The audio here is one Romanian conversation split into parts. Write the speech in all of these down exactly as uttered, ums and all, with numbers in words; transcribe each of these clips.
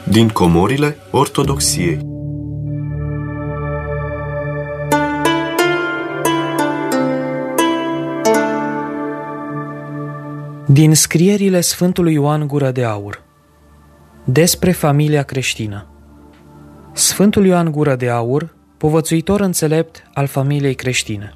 Din comorile Ortodoxiei. Din scrierile Sfântului Ioan Gură de Aur despre familia creștină. Sfântul Ioan Gură de Aur, povățuitor înțelept al familiei creștine.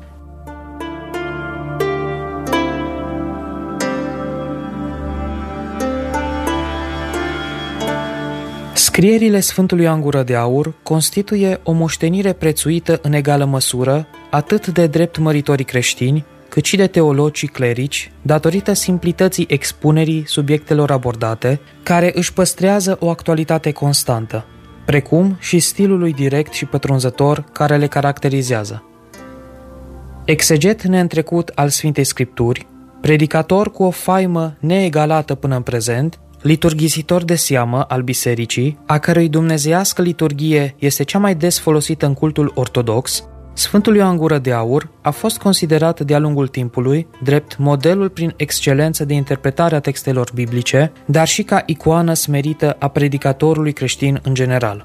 Scrierile Sfântului Ioan Gură de Aur constituie o moștenire prețuită în egală măsură atât de drept măritorii creștini, cât și de teologi și clerici, datorită simplității expunerii subiectelor abordate, care își păstrează o actualitate constantă, precum și stilului direct și pătrunzător care le caracterizează. Exeget neîntrecut al Sfintei Scripturi, predicator cu o faimă neegalată până în prezent, liturghisitor de seamă al bisericii, a cărui dumnezeiască liturghie este cea mai des folosită în cultul ortodox, Sfântul Ioan Gură de Aur a fost considerat de-a lungul timpului drept modelul prin excelență de interpretare a textelor biblice, dar și ca icoană smerită a predicatorului creștin în general.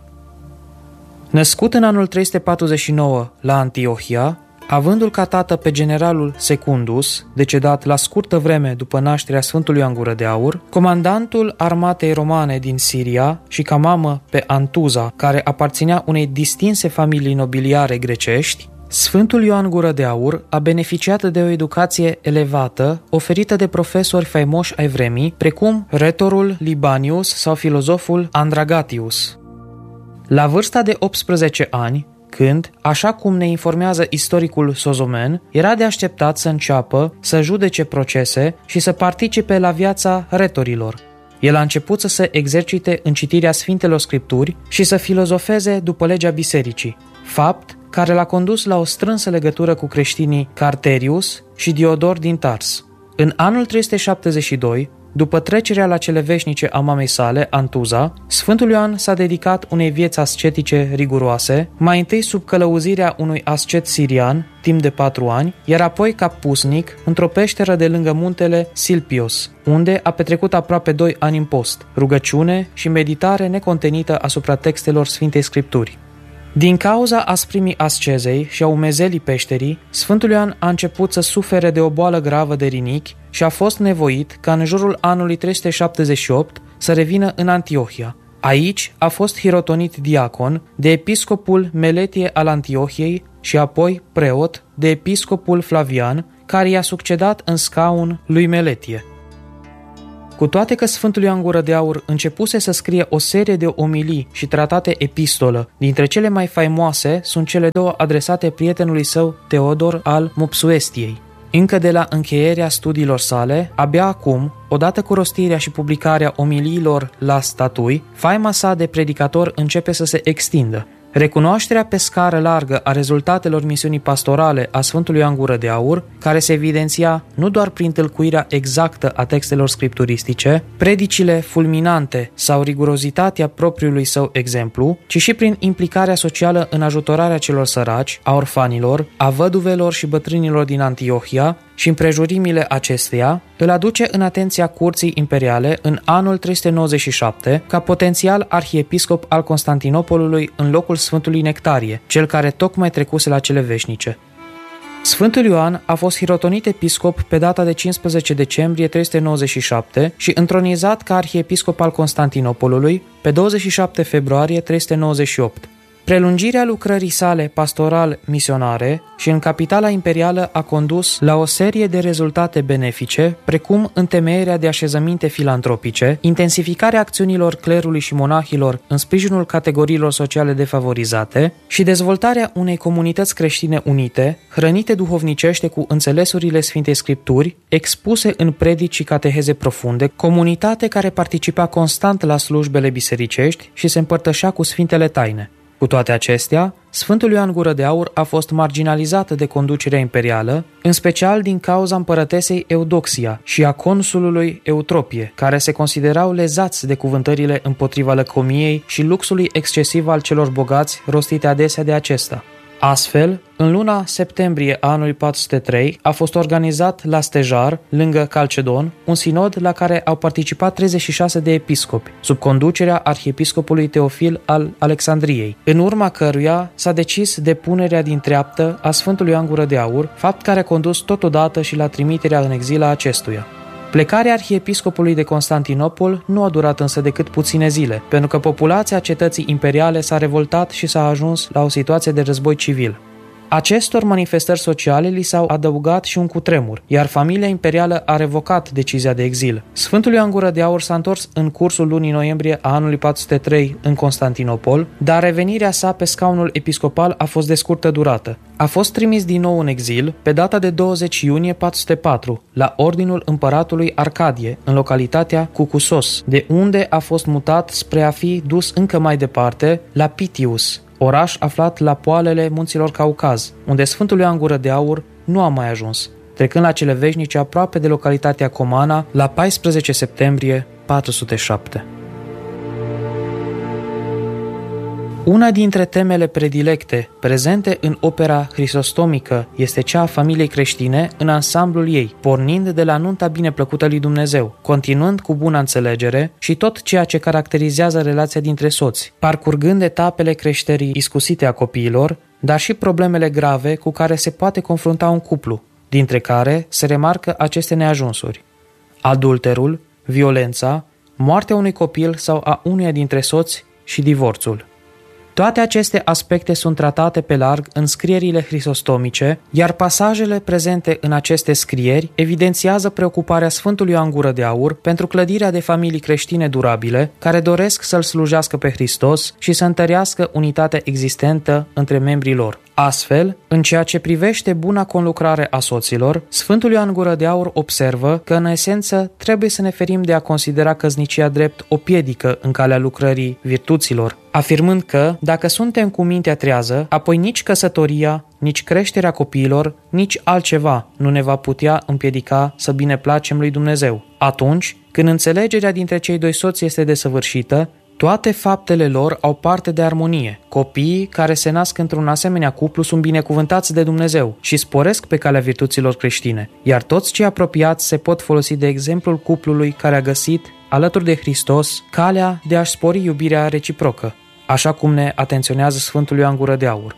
Născut în anul trei sute patruzeci și nouă la Antiohia, avându-l ca tată pe generalul Secundus, decedat la scurtă vreme după nașterea Sfântului Ioan Gură de Aur, comandantul armatei romane din Siria și ca mamă pe Antuza, care aparținea unei distinse familii nobiliare grecești, Sfântul Ioan Gură de Aur a beneficiat de o educație elevată oferită de profesori faimoși ai vremii, precum retorul Libanius sau filozoful Andragatius. La vârsta de optsprezece ani, când, așa cum ne informează istoricul Sozomen, era de așteptat să înceapă să judece procese și să participe la viața retorilor. El a început să se exercite în citirea Sfintelor Scripturi și să filozofeze după legea bisericii, fapt care l-a condus la o strânsă legătură cu creștinii Carterius și Diodor din Tars. În anul trei sute șaptezeci și doi, după trecerea la cele veșnice a mamei sale, Antuza, Sfântul Ioan s-a dedicat unei vieți ascetice riguroase, mai întâi sub călăuzirea unui ascet sirian, timp de patru ani, iar apoi ca pusnic, într-o peșteră de lângă muntele Silpios, unde a petrecut aproape doi ani în post, rugăciune și meditare necontenită asupra textelor Sfintei Scripturi. Din cauza asprimii ascezei și a umezelii peșterii, Sfântul Ioan a început să sufere de o boală gravă de rinichi și a fost nevoit ca în jurul anului trei sute șaptezeci și opt să revină în Antiohia. Aici a fost hirotonit diacon de episcopul Meletie al Antiohiei și apoi preot de episcopul Flavian, care i-a succedat în scaun lui Meletie. Cu toate că Sfântul Ioan Gură de Aur începuse să scrie o serie de omilii și tratate epistolă, dintre cele mai faimoase sunt cele două adresate prietenului său Teodor al Mopsuestiei. Încă de la încheierea studiilor sale, abia acum, odată cu rostirea și publicarea omiliilor la statui, faima sa de predicator începe să se extindă. Recunoașterea pe scară largă a rezultatelor misiunii pastorale a Sfântului Ioan Gură de Aur, care se evidenția nu doar prin tâlcuirea exactă a textelor scripturistice, predicile fulminante sau rigurozitatea propriului său exemplu, ci și prin implicarea socială în ajutorarea celor săraci, a orfanilor, a văduvelor și bătrânilor din Antiohia și împrejurimile acesteia, îl aduce în atenția curții imperiale în anul trei sute nouăzeci și șapte ca potențial arhiepiscop al Constantinopolului în locul Sfântului Nectarie, cel care tocmai trecuse la cele veșnice. Sfântul Ioan a fost hirotonit episcop pe data de cincisprezece decembrie trei sute nouăzeci și șapte și întronizat ca arhiepiscop al Constantinopolului pe douăzeci și șapte februarie trei sute nouăzeci și opt. Prelungirea lucrării sale pastoral-misionare și în capitala imperială a condus la o serie de rezultate benefice, precum întemeierea de așezăminte filantropice, intensificarea acțiunilor clerului și monahilor în sprijinul categoriilor sociale defavorizate și dezvoltarea unei comunități creștine unite, hrănite duhovnicește cu înțelesurile Sfintei Scripturi, expuse în predici și cateheze profunde, comunitate care participa constant la slujbele bisericești și se împărtășea cu Sfintele Taine. Cu toate acestea, Sfântul Ioan Gură de Aur a fost marginalizat de conducerea imperială, în special din cauza împărătesei Eudoxia și a consulului Eutropie, care se considerau lezați de cuvântările împotriva lăcomiei și luxului excesiv al celor bogați rostite adesea de acesta. Astfel, în luna septembrie a anului patru sute trei a fost organizat la Stejar, lângă Calcedon, un sinod la care au participat treizeci și șase de episcopi, sub conducerea arhiepiscopului Teofil al Alexandriei, în urma căruia s-a decis depunerea din treaptă a Sfântului Ioan Gură de Aur, fapt care a condus totodată și la trimiterea în exil a acestuia. Plecarea arhiepiscopului de Constantinopol nu a durat însă decât puține zile, pentru că populația cetății imperiale s-a revoltat și s-a ajuns la o situație de război civil. Acestor manifestări sociale li s-au adăugat și un cutremur, iar familia imperială a revocat decizia de exil. Sfântul Ioan Gură de Aur s-a întors în cursul lunii noiembrie a anului patru sute trei în Constantinopol, dar revenirea sa pe scaunul episcopal a fost de scurtă durată. A fost trimis din nou în exil pe data de douăzeci iunie patru sute patru, la ordinul împăratului Arcadie, în localitatea Cucusos, de unde a fost mutat spre a fi dus încă mai departe la Pitius, oraș aflat la poalele munților Caucaz, unde Sfântul Ioan Gură de Aur nu a mai ajuns, trecând la cele veșnice aproape de localitatea Comana la paisprezece septembrie patru sute șapte. Una dintre temele predilecte prezente în opera hrisostomică este cea a familiei creștine în ansamblul ei, pornind de la nunta bineplăcută lui Dumnezeu, continuând cu bună înțelegere și tot ceea ce caracterizează relația dintre soți, parcurgând etapele creșterii iscusite a copiilor, dar și problemele grave cu care se poate confrunta un cuplu, dintre care se remarcă aceste neajunsuri: adulterul, violența, moartea unui copil sau a unuia dintre soți și divorțul. Toate aceste aspecte sunt tratate pe larg în scrierile hrisostomice, iar pasajele prezente în aceste scrieri evidențiază preocuparea Sfântului Ioan Gură de Aur pentru clădirea de familii creștine durabile, care doresc să-L slujească pe Hristos și să întărească unitatea existentă între membrii lor. Astfel, în ceea ce privește buna conlucrare a soților, Sfântul Ioan Gură de Aur observă că, în esență, trebuie să ne ferim de a considera căsnicia drept o piedică în calea lucrării virtuților, afirmând că, dacă suntem cu mintea trează, apoi nici căsătoria, nici creșterea copiilor, nici altceva nu ne va putea împiedica să bineplacem lui Dumnezeu. Atunci, când înțelegerea dintre cei doi soți este desăvârșită, toate faptele lor au parte de armonie. Copiii care se nasc într-un asemenea cuplu sunt binecuvântați de Dumnezeu și sporesc pe calea virtuților creștine, iar toți cei apropiați se pot folosi de exemplul cuplului care a găsit, alături de Hristos, calea de a-și spori iubirea reciprocă, așa cum ne atenționează Sfântul Ioan Gură de Aur.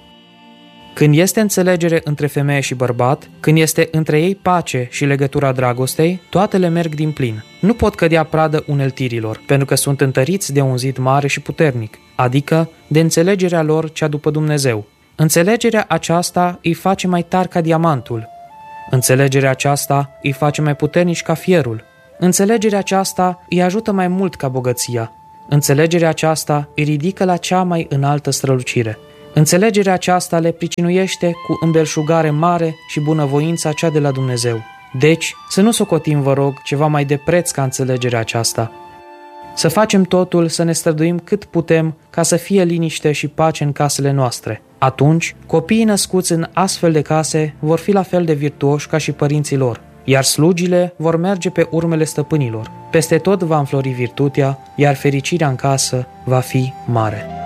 Când este înțelegere între femeie și bărbat, când este între ei pace și legătura dragostei, toate le merg din plin. Nu pot cădea pradă uneltirilor, pentru că sunt întăriți de un zid mare și puternic, adică de înțelegerea lor cea după Dumnezeu. Înțelegerea aceasta îi face mai tari ca diamantul. Înțelegerea aceasta îi face mai puternici ca fierul. Înțelegerea aceasta îi ajută mai mult ca bogăția. Înțelegerea aceasta îi ridică la cea mai înaltă strălucire. Înțelegerea aceasta le pricinuiește cu îmbelșugare mare și bunăvoința cea de la Dumnezeu. Deci, să nu socotim, vă rog, ceva mai de preț ca înțelegerea aceasta. Să facem totul, să ne străduim cât putem ca să fie liniște și pace în casele noastre. Atunci, copiii născuți în astfel de case vor fi la fel de virtuoși ca și părinții lor, iar slugile vor merge pe urmele stăpânilor. Peste tot va înflori virtutea, iar fericirea în casă va fi mare.